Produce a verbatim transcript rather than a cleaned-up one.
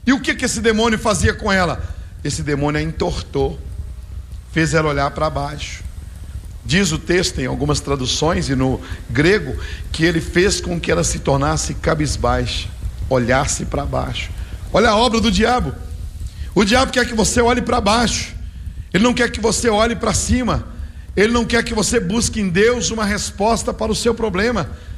E o que que esse demônio fazia com ela? Esse demônio a entortou, fez ela olhar para baixo. Diz o texto em algumas traduções e no grego que ele fez com que ela se tornasse cabisbaixa, olhasse para baixo. Olha a obra do diabo. O diabo quer que você olhe para baixo. Ele não quer que você olhe para cima. Ele não quer que você busque em Deus uma resposta para o seu problema.